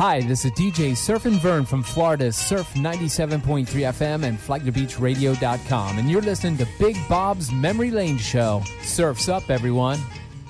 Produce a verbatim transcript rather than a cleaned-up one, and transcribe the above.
Hi, this is D J Surfin' Vern from Florida's Surf ninety-seven point three F M and Flagler Beach Radio dot com, and you're listening to Big Bob's Memory Lane Show. Surf's up, everyone.